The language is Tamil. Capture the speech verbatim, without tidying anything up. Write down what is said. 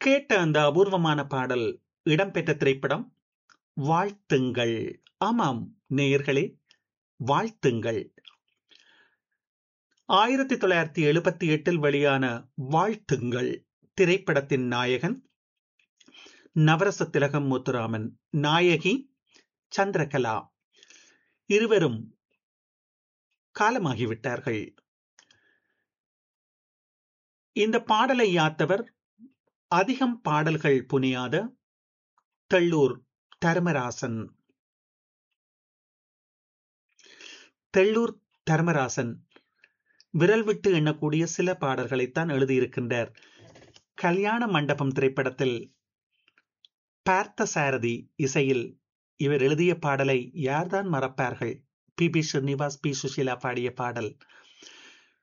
கேட்ட அந்த அபூர்வமான பாடல் இடம்பெற்ற திரைப்படம் வாழ்த்துங்கள். ஆமாம் நேயர்களே, வாழ்த்துங்கள். ஆயிரத்தி தொள்ளாயிரத்தி எழுபத்தி எட்டில் வெளியான வாழ்த்துங்கள் திரைப்படத்தின் நாயகன் நவரச திலகம் முத்துராமன், நாயகி சந்திரகலா. இருவரும் காலமாகிவிட்டார்கள். இந்த பாடலை யாத்தவர் அதிகம் பாடல்கள் புனியாத தெள்ளூர் தர்மராசன். தெள்ளூர் தர்மராசன் விரல் விட்டு எண்ணக்கூடிய சில பாடல்களைத்தான் எழுதியிருக்கின்றார். கல்யாண மண்டபம் திரைப்படத்தில் பார்த்த சாரதி இசையில் இவர் எழுதிய பாடலை யார்தான் மறப்பார்கள்? B B Srinivas, B Sushila பாடிய பாடல்.